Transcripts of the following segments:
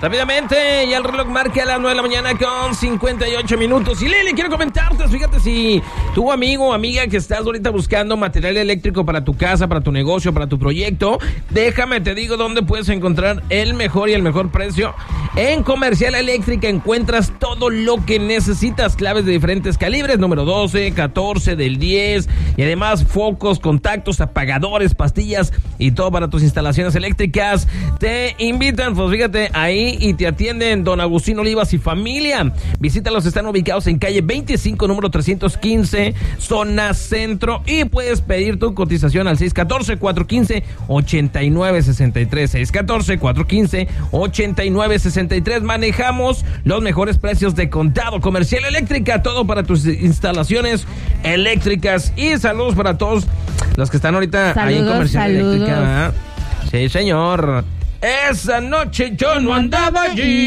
Rápidamente, ya el reloj marca a las 9 de la mañana con 58 minutos. Y Lili, quiero comentarte, fíjate, si tu amigo o amiga que estás ahorita buscando material eléctrico para tu casa, para tu negocio, para tu proyecto, déjame te digo dónde puedes encontrar el mejor y el mejor precio. En Comercial Eléctrica encuentras todo lo que necesitas, claves de diferentes calibres, número 12, 14, del 10, y además focos, contactos, apagadores, pastillas y todo para tus instalaciones eléctricas. Te invitan, pues fíjate, ahí y te atienden Don Agustín Olivas y familia. Visítalos, están ubicados en calle 25, número 315, zona centro, y puedes pedir tu cotización al 614-415-8963, 614-415-8963. Manejamos los mejores precios de contado. Comercial Eléctrica, todo para tus instalaciones eléctricas. Y saludos para todos los que están ahorita ahí en Comercial Eléctrica, ¿verdad? Sí, señor. Esa noche yo no andaba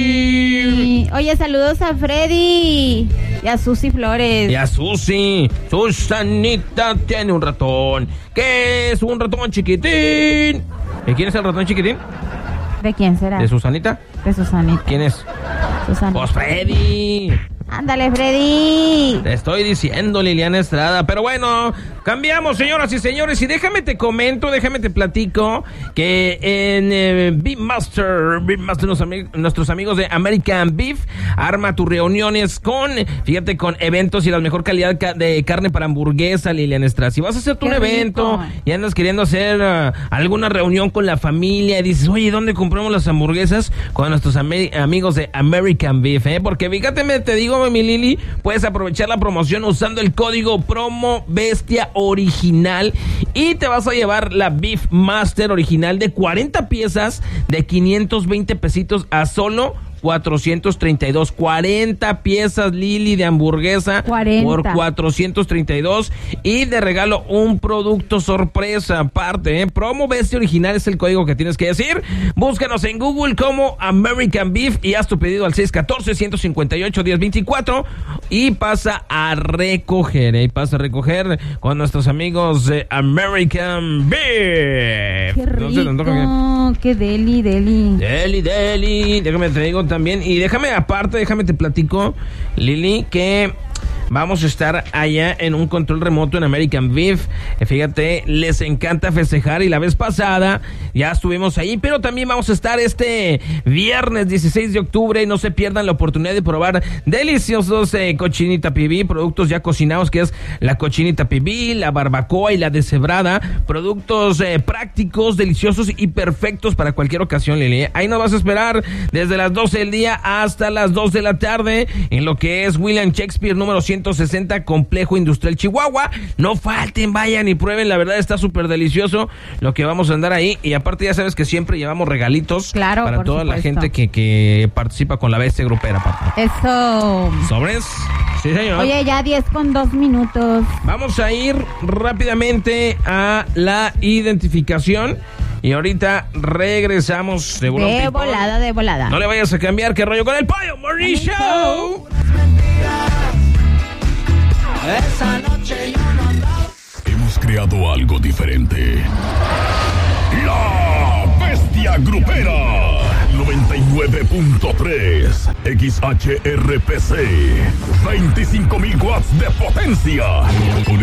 allí. Oye, saludos a Freddy y a Susi Flores. Y a Susi. Susanita tiene un ratón, que es un ratón chiquitín. ¿Y quién es el ratón chiquitín? ¿De quién será? ¿De Susanita? De Susanita. ¿Quién es? Susanita. Pues Freddy. Ándale, Freddy. Te estoy diciendo, Liliana Estrada. Pero bueno, cambiamos, señoras y señores. Y déjame te comento, déjame te platico que en Beefmaster, nuestros amigos de American Beef, arma tus reuniones con eventos y la mejor calidad de carne para hamburguesa, Liliana Estrada. Si vas a hacer un evento y andas queriendo hacer alguna reunión con la familia y dices, oye, ¿dónde compramos las hamburguesas? Con nuestros amigos de American Beef, Porque fíjate, te digo, mi Lili, puedes aprovechar la promoción usando el código promo Bestia Original y te vas a llevar la Beef Master original de 40 piezas de 520 pesitos a solo 432, 40 piezas, Lili, de hamburguesa 40 por 432, y de regalo un producto sorpresa aparte, Promo Bestia Original es el código que tienes que decir. Búscanos en Google como American Beef y haz tu pedido al 614-158-1024 y pasa a recoger, con nuestros amigos de American Beef. Qué rico, qué deli. Déjame te digo también, y déjame te platico, Lili, que vamos a estar allá en un control remoto en American Beef. Fíjate, les encanta festejar y la vez pasada ya estuvimos ahí, pero también vamos a estar este viernes 16 de octubre. No se pierdan la oportunidad de probar deliciosos cochinita pibil, productos ya cocinados, que es la cochinita pibil, la barbacoa y la deshebrada. Productos prácticos, deliciosos y perfectos para cualquier ocasión, Lili. Ahí nos vas a esperar desde las 12 del día hasta las 2 de la tarde en lo que es William Shakespeare número 160, Complejo Industrial Chihuahua. No falten, vayan y prueben, la verdad está súper delicioso lo que vamos a andar ahí, y aparte ya sabes que siempre llevamos regalitos, claro, para toda supuesto. la gente que participa con la bestia grupera, papá. Eso. ¿Sobres? Sí, señor. Oye, ya 10:02. Vamos a ir rápidamente a la identificación y ahorita regresamos de volada. No le vayas a cambiar, ¿qué rollo con el Pollo Morning Show? Esa noche yo no andaba. Hemos creado algo diferente. La Bestia Grupera 99.3 XHRPC, 25,000 watts de potencia.